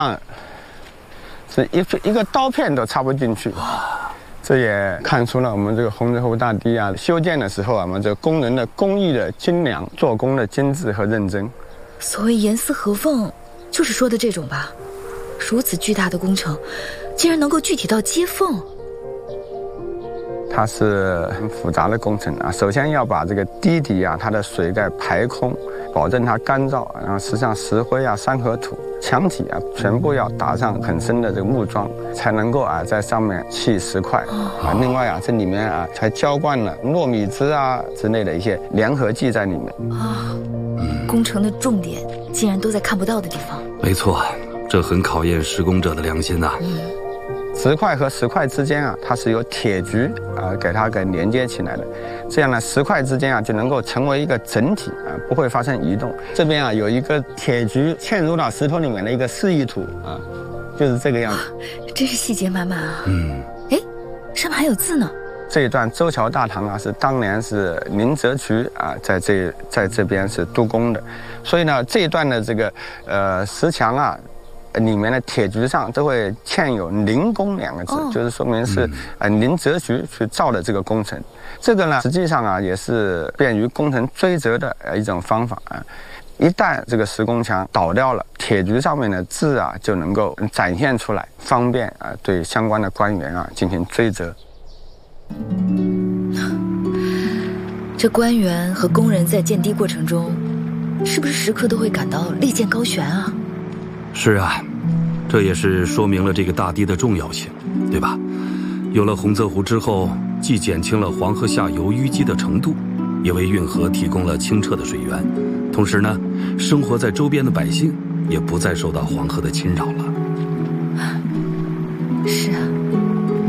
是一个刀片都插不进去。这也看出了我们这个洪泽湖大堤啊，修建的时候啊，我们这个工人的工艺的精良，做工的精致和认真。 所谓严丝合缝，就是说的这种吧？如此巨大的工程，竟然能够具体到接缝。 它是很复杂的工程啊，首先要把这个堤底啊，它的水盖排空，保证它干燥，然后实际上石灰啊、山河土，墙体啊全部要打上很深的这个木桩，才能够啊在上面砌石块啊。另外啊，这里面啊还浇灌了糯米汁啊之类的一些粘合剂在里面啊。工程的重点竟然都在看不到的地方。 没错，这很考验施工者的良心呐。 石块和石块之间啊，它是由铁局啊给它给连接起来的，这样呢，石块之间啊就能够成为一个整体啊，不会发生移动。这边啊有一个铁局嵌入到石头里面的一个示意图啊，就是这个样子。 真是细节满满啊。哎，上面还有字呢。 这一段周桥大堂啊，是当年是林则渠啊在这边是督工的，所以呢，这一段的这个石墙啊。里面的铁局上都会嵌有“林工”两个字，就是说明是林则渠去造的这个工程。这个呢，实际上啊也是便于工程追责的一种方法啊。一旦这个石拱墙倒掉了，铁局上面的字啊就能够展现出来，方便啊对相关的官员啊进行追责。 这官员和工人在建堤过程中，是不是时刻都会感到利剑高悬啊？ 是啊，这也是说明了这个大堤的重要性，对吧？有了洪泽湖之后，既减轻了黄河下游淤积的程度，也为运河提供了清澈的水源。同时呢，生活在周边的百姓也不再受到黄河的侵扰了。